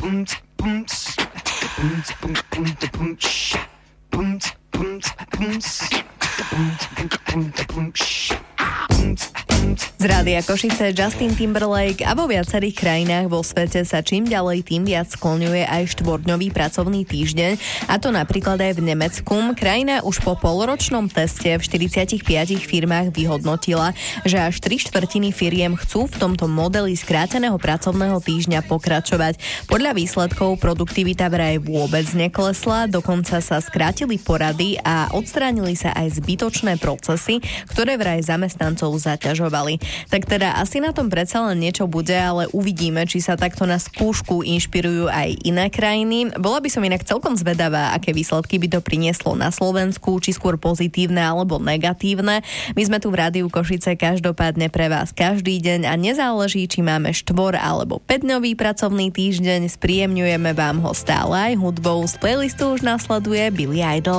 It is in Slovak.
Z Rádia Košice Justin Timberlake a vo viacerých krajinách vo svete sa čím ďalej tým viac skloňuje aj 4-dňový pracovný týždeň, a to napríklad aj v Nemecku. Krajina už po polročnom teste v 45 firmách vyhodnotila, že až 3/4 firiem chcú v tomto modeli skráteného pracovného týždňa pokračovať. Podľa výsledkov produktivita vraj vôbec neklesla, dokonca sa skrátili porady a odstránili sa aj zbytočné procesy, ktoré vraj zamestnancov zaťažovali. Tak teda asi na tom predsa len niečo bude, ale uvidíme, či sa takto na skúšku inšpirujú aj iné krajiny. Bola by som inak celkom zvedavá, aké výsledky by to prinieslo na Slovensku, či skôr pozitívne alebo negatívne. My sme tu v Rádiu Košice každopádne pre vás každý deň a nezáleží, či máme 4 alebo 5-dňový pracovný týždeň, spríjemňujeme vám ho stále aj hudbou. Z playlistu už nasleduje Billy Idol.